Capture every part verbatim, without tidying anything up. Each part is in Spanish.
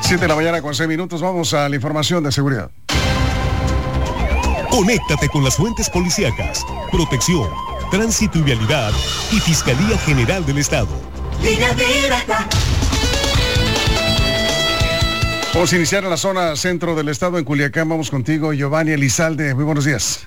siete de la mañana con seis minutos. Vamos a la información de seguridad. Conéctate con las fuentes policíacas, protección, tránsito y vialidad y Fiscalía General del Estado. Línea directa. Vamos a iniciar en la zona centro del estado, en Culiacán. Vamos contigo, Giovanni Elizalde. Muy buenos días.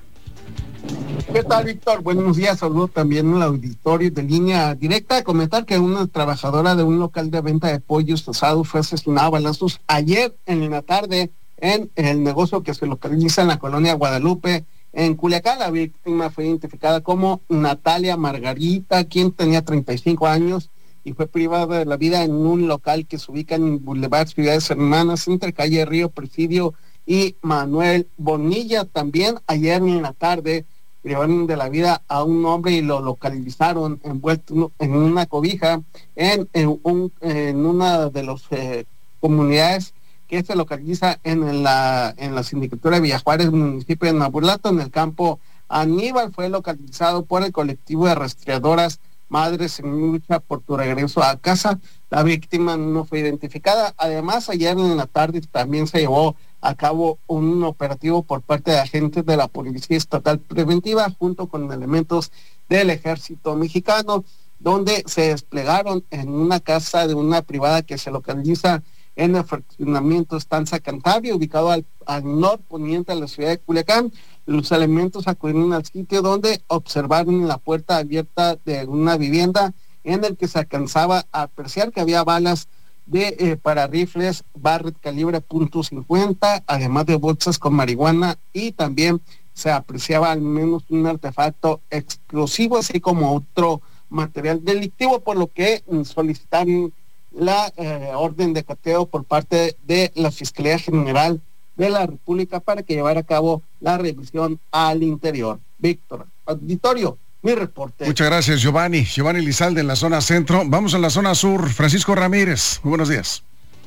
¿Qué tal, Víctor? Buenos días. Saludo también al auditorio de Línea Directa. Comentar que una trabajadora de un local de venta de pollos asados fue asesinada a balazos ayer en la tarde en el negocio que se localiza en la colonia Guadalupe, en Culiacán. La víctima fue identificada como Natalia Margarita, quien tenía treinta y cinco años y fue privada de la vida en un local que se ubica en Boulevard Ciudades Hermanas, entre calle Río Presidio y Manuel Bonilla. También ayer en la tarde privaron de la vida a un hombre y lo localizaron envuelto en una cobija en, en, un, en una de las eh, comunidades que se localiza en la en la sindicatura de Villajuárez, municipio de Nabulato, en el campo Aníbal. Fue localizado por el colectivo de rastreadoras Madres en Lucha por tu regreso a casa. La víctima no fue identificada. Además, ayer en la tarde también se llevó a cabo un operativo por parte de agentes de la Policía Estatal Preventiva junto con elementos del Ejército Mexicano, donde se desplegaron en una casa de una privada que se localiza en el fraccionamiento Estanza Cantabria, ubicado al, al norponiente de la ciudad de Culiacán. Los elementos acudieron al sitio donde observaron la puerta abierta de una vivienda en el que se alcanzaba a apreciar que había balas de eh, para rifles Barrett calibre punto cincuenta, además de bolsas con marihuana, y también se apreciaba al menos un artefacto explosivo, así como otro material delictivo, por lo que solicitaron la eh, orden de cateo por parte de la Fiscalía General de la República para que llevara a cabo la revisión al interior. Víctor, auditorio, mi reporte. Muchas gracias, Giovanni. Giovanni Elizalde en la zona centro. Vamos a la zona sur. Francisco Ramírez, muy buenos días.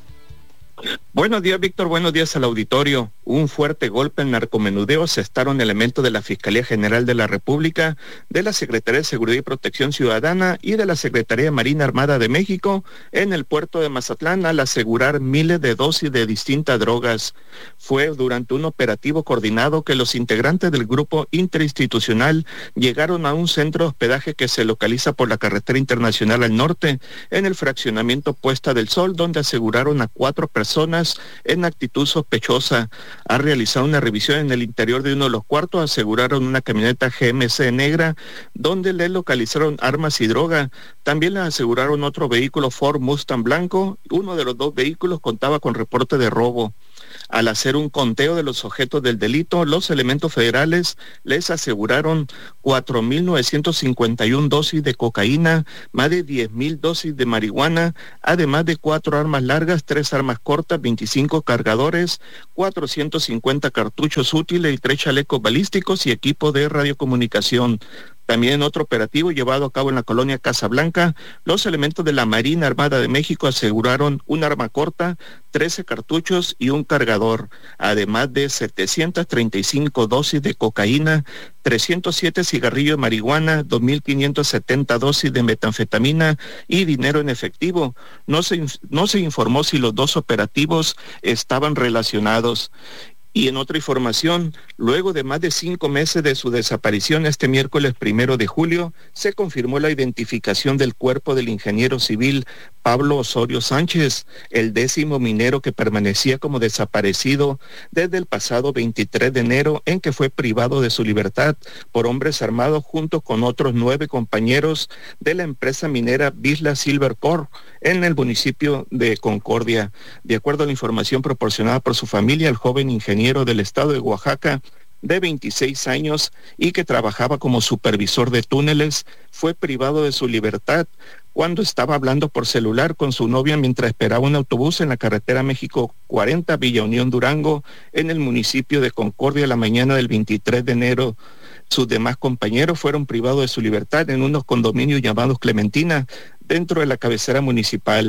Buenos días, Víctor. Buenos días al auditorio. Un fuerte golpe en narcomenudeo asestaron elementos de la Fiscalía General de la República, de la Secretaría de Seguridad y Protección Ciudadana y de la Secretaría de Marina Armada de México en el puerto de Mazatlán al asegurar miles de dosis de distintas drogas. Fue durante un operativo coordinado que los integrantes del grupo interinstitucional llegaron a un centro de hospedaje que se localiza por la carretera internacional al norte, en el fraccionamiento Puesta del Sol, donde aseguraron a cuatro personas en actitud sospechosa. Ha realizado una revisión en el interior de uno de los cuartos, aseguraron una camioneta G M C negra, donde le localizaron armas y droga. También le aseguraron otro vehículo Ford Mustang blanco. Uno de los dos vehículos contaba con reporte de robo. Al hacer un conteo de los objetos del delito, los elementos federales les aseguraron cuatro mil novecientos cincuenta y una dosis de cocaína, más de diez mil dosis de marihuana, además de cuatro armas largas, tres armas cortas, veinticinco cargadores, cuatrocientos cincuenta cartuchos útiles y tres chalecos balísticos y equipo de radiocomunicación. También en otro operativo llevado a cabo en la colonia Casablanca, los elementos de la Marina Armada de México aseguraron un arma corta, trece cartuchos y un cargador, además de setecientas treinta y cinco dosis de cocaína, trescientos siete cigarrillos de marihuana, dos mil quinientas setenta dosis de metanfetamina y dinero en efectivo. No se, no se informó si los dos operativos estaban relacionados. Y en otra información, luego de más de cinco meses de su desaparición, este miércoles primero de julio, se confirmó la identificación del cuerpo del ingeniero civil Pablo Osorio Sánchez, el décimo minero que permanecía como desaparecido desde el pasado veintitrés de enero, en que fue privado de su libertad por hombres armados junto con otros nueve compañeros de la empresa minera Vizsla Silver Corp en el municipio de Concordia. De acuerdo a la información proporcionada por su familia, el joven ingeniero del estado de Oaxaca, de veintiséis años y que trabajaba como supervisor de túneles, fue privado de su libertad cuando estaba hablando por celular con su novia mientras esperaba un autobús en la carretera México cuarenta, Villa Unión Durango, en el municipio de Concordia, la mañana del veintitrés de enero. Sus demás compañeros fueron privados de su libertad en unos condominios llamados Clementina, dentro de la cabecera municipal.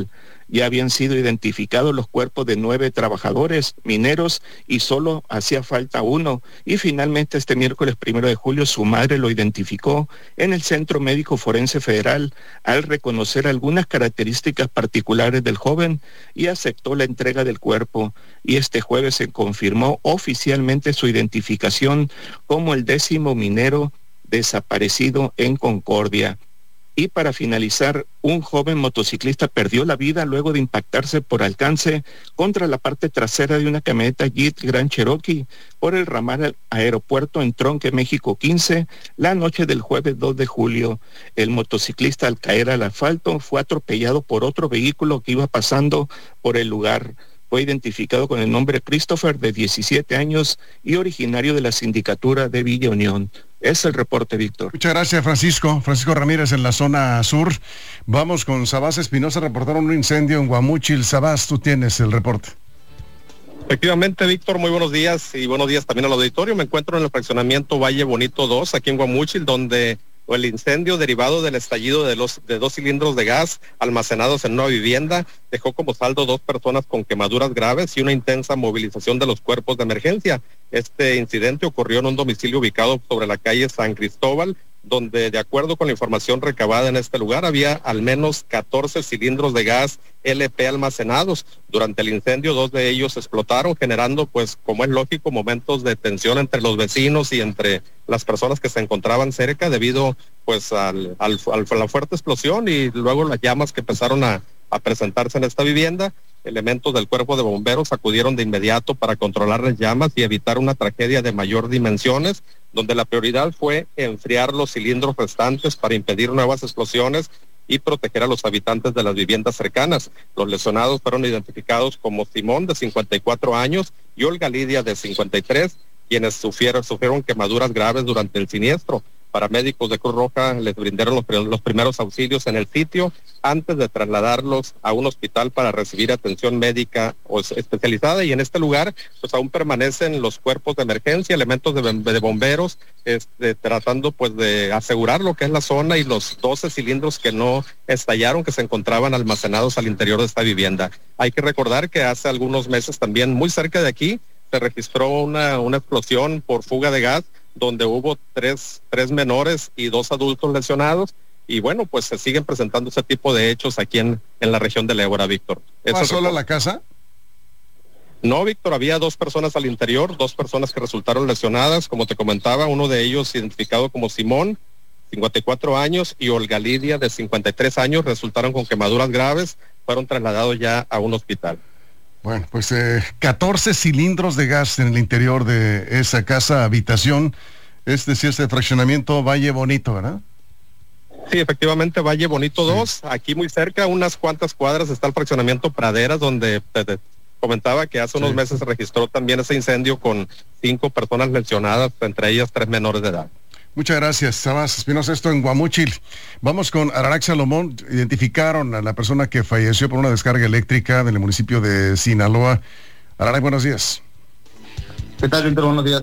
Ya habían sido identificados los cuerpos de nueve trabajadores mineros y solo hacía falta uno. Y finalmente este miércoles primero de julio su madre lo identificó en el Centro Médico Forense Federal al reconocer algunas características particulares del joven y aceptó la entrega del cuerpo. Y este jueves se confirmó oficialmente su identificación como el décimo minero desaparecido en Concordia. Y para finalizar, un joven motociclista perdió la vida luego de impactarse por alcance contra la parte trasera de una camioneta Jeep Grand Cherokee por el ramal Aeropuerto en Tronque, México quince, la noche del jueves dos de julio. El motociclista, al caer al asfalto, fue atropellado por otro vehículo que iba pasando por el lugar. Fue identificado con el nombre Christopher, de diecisiete años y originario de la sindicatura de Villa Unión. Es el reporte, Víctor. Muchas gracias, Francisco. Francisco Ramírez en la zona sur. Vamos con Sabás Espinosa. Reportaron un incendio en Guamúchil. Sabás, tú tienes el reporte. Efectivamente, Víctor, muy buenos días y buenos días también al auditorio. Me encuentro en el fraccionamiento Valle Bonito dos, aquí en Guamúchil, donde el incendio derivado del estallido de los de dos cilindros de gas almacenados en una vivienda dejó como saldo dos personas con quemaduras graves y una intensa movilización de los cuerpos de emergencia. Este incidente ocurrió en un domicilio ubicado sobre la calle San Cristóbal, donde de acuerdo con la información recabada en este lugar había al menos catorce cilindros de gas L P almacenados. Durante el incendio dos de ellos explotaron, generando, pues como es lógico, momentos de tensión entre los vecinos y entre las personas que se encontraban cerca debido pues al, al, al, a la fuerte explosión y luego las llamas que empezaron a, a presentarse en esta vivienda. Elementos del cuerpo de bomberos acudieron de inmediato para controlar las llamas y evitar una tragedia de mayor dimensiones, donde la prioridad fue enfriar los cilindros restantes para impedir nuevas explosiones y proteger a los habitantes de las viviendas cercanas. Los lesionados fueron identificados como Simón, de cincuenta y cuatro años, y Olga Lidia, de cincuenta y tres, quienes sufrieron, sufrieron quemaduras graves durante el siniestro. Paramédicos de Cruz Roja les brindaron los, los primeros auxilios en el sitio antes de trasladarlos a un hospital para recibir atención médica o especializada, y en este lugar pues aún permanecen los cuerpos de emergencia, elementos de, de bomberos, este, tratando pues de asegurar lo que es la zona y los doce cilindros que no estallaron, que se encontraban almacenados al interior de esta vivienda. Hay que recordar que hace algunos meses también muy cerca de aquí se registró una, una explosión por fuga de gas, donde hubo tres, tres menores y dos adultos lesionados, y bueno, pues se siguen presentando ese tipo de hechos aquí en, en la región de Ébora, Víctor. ¿Fue sola la casa? No, Víctor, había dos personas al interior, dos personas que resultaron lesionadas, como te comentaba, uno de ellos identificado como Simón, cincuenta y cuatro años, y Olga Lidia, de cincuenta y tres años, resultaron con quemaduras graves, fueron trasladados ya a un hospital. Bueno, pues eh, catorce cilindros de gas en el interior de esa casa habitación. Este sí es el fraccionamiento Valle Bonito, ¿verdad? Sí, efectivamente, Valle Bonito sí. dos. Aquí muy cerca, unas cuantas cuadras, está el fraccionamiento Praderas, donde te, te comentaba que hace unos sí. meses se registró también ese incendio con cinco personas lesionadas, entre ellas tres menores de edad. Muchas gracias, Sabás Espinosa, esto en Guamúchil. Vamos con Ararac Salomón. Identificaron a la persona que falleció por una descarga eléctrica del municipio de Sinaloa. Ararac, buenos días. ¿Qué tal, Víctor? Buenos días.